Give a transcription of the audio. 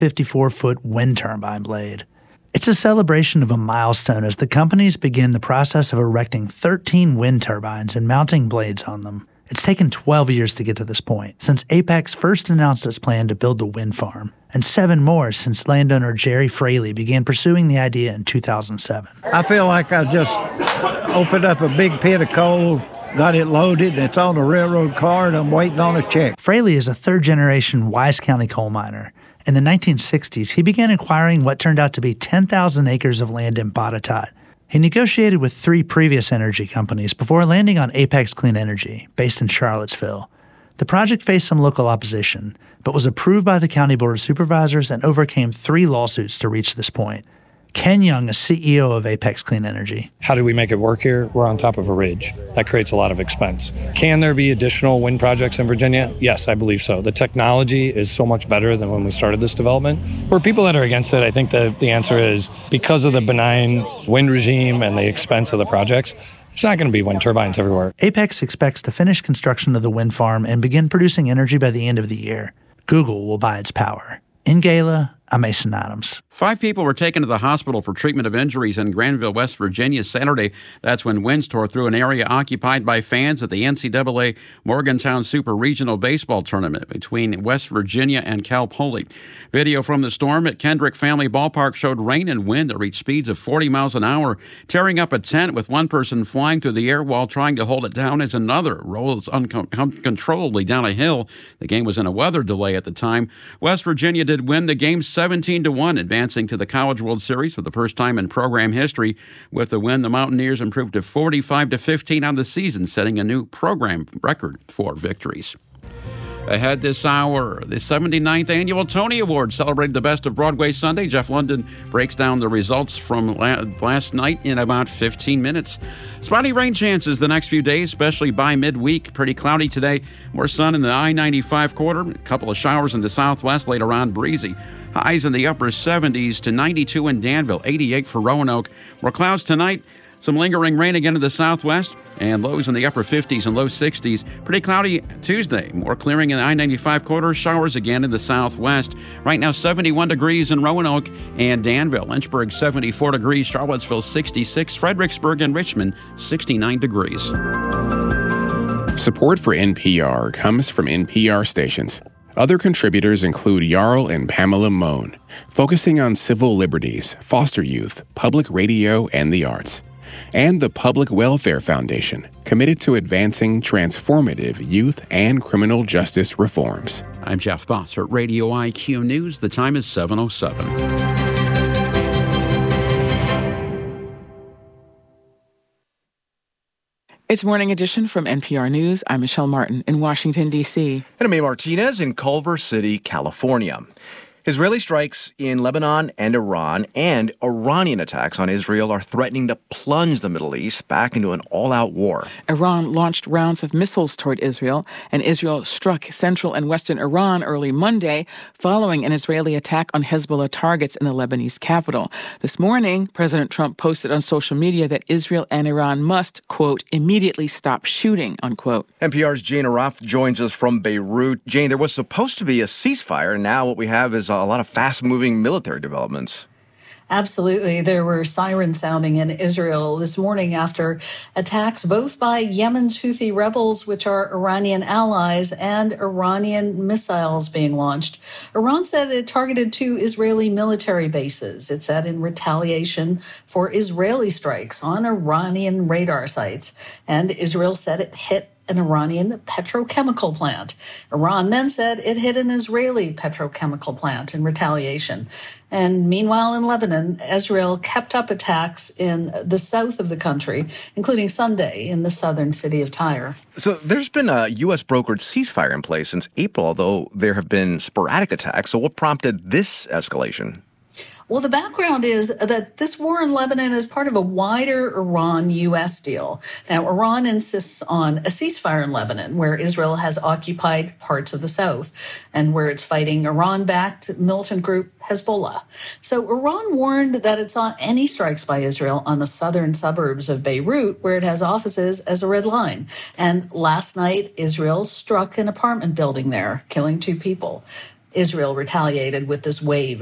54-foot wind turbine blade. It's a celebration of a milestone as the companies begin the process of erecting 13 wind turbines and mounting blades on them. It's taken 12 years to get to this point, since Apex first announced its plan to build the wind farm, and 7 more since landowner Jerry Fraley began pursuing the idea in 2007. I feel like I just opened up a big pit of coal, got it loaded, and it's on a railroad car, and I'm waiting on a check. Fraley is a third-generation Wise County coal miner. In the 1960s, he began acquiring what turned out to be 10,000 acres of land in Botetourt. He negotiated with 3 previous energy companies before landing on Apex Clean Energy, based in Charlottesville. The project faced some local opposition, but was approved by the County Board of Supervisors and overcame 3 lawsuits to reach this point. Ken Young is CEO of Apex Clean Energy. How do we make it work here? We're on top of a ridge. That creates a lot of expense. Can there be additional wind projects in Virginia? Yes, I believe so. The technology is so much better than when we started this development. For people that are against it, I think that the answer is because of the benign wind regime and the expense of the projects, there's not going to be wind turbines everywhere. Apex expects to finish construction of the wind farm and begin producing energy by the end of the year. Google will buy its power. In Gala, I'm Mason Adams. 5 people were taken to the hospital for treatment of injuries in Granville, West Virginia Saturday. That's when winds tore through an area occupied by fans at the NCAA Morgantown Super Regional Baseball Tournament between West Virginia and Cal Poly. Video from the storm at Kendrick Family Ballpark showed rain and wind that reached speeds of 40 miles an hour, tearing up a tent with one person flying through the air while trying to hold it down as another rolls uncontrollably down a hill. The game was in a weather delay at the time. West Virginia did win the game 17-1, advancing to the College World Series for the first time in program history. With the win, the Mountaineers improved to 45-15 on the season, setting a new program record for victories. Ahead this hour, the 79th Annual Tony Awards celebrated the Best of Broadway Sunday. Jeff London breaks down the results from last night in about 15 minutes. Spotty rain chances the next few days, especially by midweek. Pretty cloudy today. More sun in the I-95 corridor. A couple of showers in the southwest, later on breezy. Highs in the upper 70s to 92 in Danville, 88 for Roanoke. More clouds tonight. Some lingering rain again in the southwest, and lows in the upper 50s and low 60s. Pretty cloudy Tuesday. More clearing in the I-95 corridor. Showers again in the southwest. Right now, 71 degrees in Roanoke and Danville. Lynchburg, 74 degrees. Charlottesville, 66. Fredericksburg and Richmond, 69 degrees. Support for NPR comes from NPR stations. Other contributors include Jarl and Pamela Mohn, focusing on civil liberties, foster youth, public radio, and the arts. And the Public Welfare Foundation, committed to advancing transformative youth and criminal justice reforms. I'm Jeff Bossert, Radio IQ News. The time is 7:07. It's Morning Edition from NPR News. I'm Michelle Martin in Washington, D.C. And I'm A. Martinez in Culver City, California. Israeli strikes in Lebanon and Iran and Iranian attacks on Israel are threatening to plunge the Middle East back into an all-out war. Iran launched rounds of missiles toward Israel, and Israel struck central and western Iran early Monday following an Israeli attack on Hezbollah targets in the Lebanese capital. This morning, President Trump posted on social media that Israel and Iran must, quote, immediately stop shooting, unquote. NPR's Jane Araf joins us from Beirut. Jane, there was supposed to be a ceasefire, and now what we have is a lot of fast-moving military developments. Absolutely. There were sirens sounding in Israel this morning after attacks both by Yemen's Houthi rebels, which are Iranian allies, and Iranian missiles being launched. Iran said it targeted 2 Israeli military bases. It said in retaliation for Israeli strikes on Iranian radar sites. And Israel said it hit an Iranian petrochemical plant. Iran then said it hit an Israeli petrochemical plant in retaliation. And meanwhile, in Lebanon, Israel kept up attacks in the south of the country, including Sunday in the southern city of Tyre. So there's been a U.S. brokered ceasefire in place since April, although there have been sporadic attacks. So what prompted this escalation? Well, the background is that this war in Lebanon is part of a wider Iran-U.S. deal. Now, Iran insists on a ceasefire in Lebanon, where Israel has occupied parts of the south and where it's fighting Iran-backed militant group Hezbollah. So Iran warned that it saw any strikes by Israel on the southern suburbs of Beirut, where it has offices, as a red line. And last night, Israel struck an apartment building there, killing 2 people. Israel retaliated with this wave